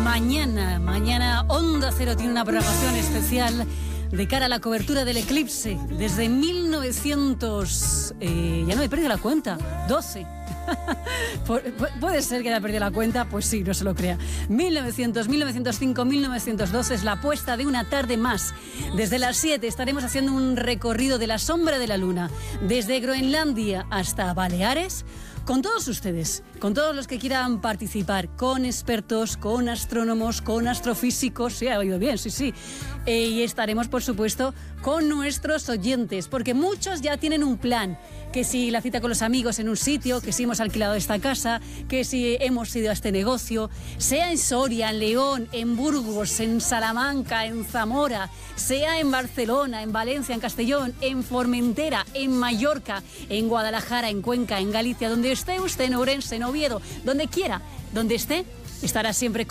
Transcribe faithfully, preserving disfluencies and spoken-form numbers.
Mañana, mañana Onda Cero tiene una programación especial de cara a la cobertura del eclipse. Desde mil novecientos... Eh, ya no me he perdido la cuenta. doce. ¿Puede ser que haya perdido la cuenta? Pues sí, no se lo crea. mil novecientos, mil novecientos cinco, mil novecientos dos es la apuesta de una tarde más. Desde las siete estaremos haciendo un recorrido de la sombra de la luna, desde Groenlandia hasta Baleares, con todos ustedes, con todos los que quieran participar, con expertos, con astrónomos, con astrofísicos, sí, ha oído bien, sí, sí. Eh, y estaremos, por supuesto, con nuestros oyentes, porque muchos ya tienen un plan, que si la cita con los amigos en un sitio, que si hemos alquilado esta casa, que si hemos ido a este negocio, sea en Soria, en León, en Burgos, en Salamanca, en Zamora, sea en Barcelona, en Valencia, en Castellón, en Formentera, en Mallorca, en Guadalajara, en Cuenca, en Galicia, donde esté usted, en Ourense, en Oviedo, donde quiera, donde esté, estará siempre con